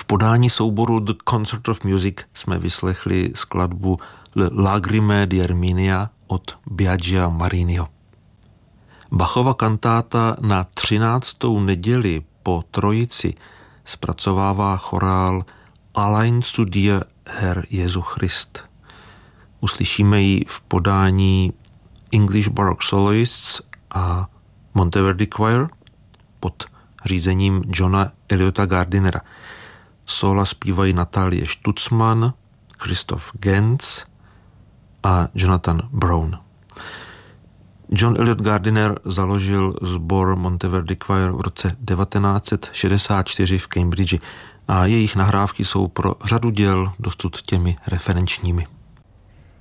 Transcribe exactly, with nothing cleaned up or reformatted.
podání souboru The Concert of Music jsme vyslechli skladbu Le Lagrime di Erminia od Biagia Marinio. Bachova kantáta na třináctou neděli po Trojici zpracovává chorál Allein zu dir, Herr Jesu Christ. Uslyšíme ji v podání English Baroque Soloists a Monteverdi Choir pod řízením Johna Eliota Gardinera. Sola zpívají Natalie Stutzmann, Christoph Gens a Jonathan Brown. John Eliot Gardiner založil sbor Monteverdi Choir v roce devatenáct set šedesát čtyři v Cambridge a jejich nahrávky jsou pro řadu děl dosud těmi referenčními.